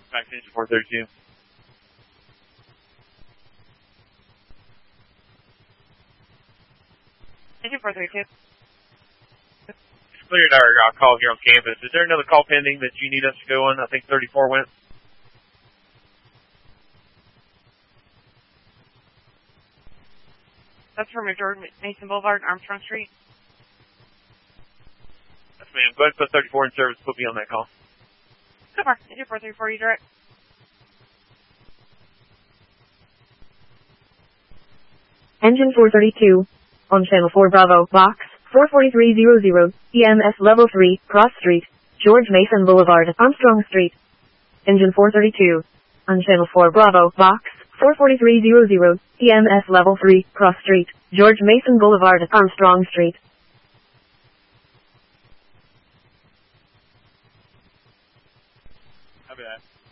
Back to engine 432. Engine 432. Cleared our call here on campus. Is there another call pending that you need us to go on? I think 34 went. That's from George Mason Boulevard, Armstrong Street. Yes, ma'am. Go ahead and put 34 in service. Put me on that call. So far, engine 434, you direct. Engine 432, on channel 4 Bravo, box 44300, EMS level 3, Cross Street, George Mason Boulevard, Armstrong Street. Engine 432, on channel 4 Bravo, box 44300, EMS level 3, Cross Street, George Mason Boulevard, Armstrong Street. Copy that.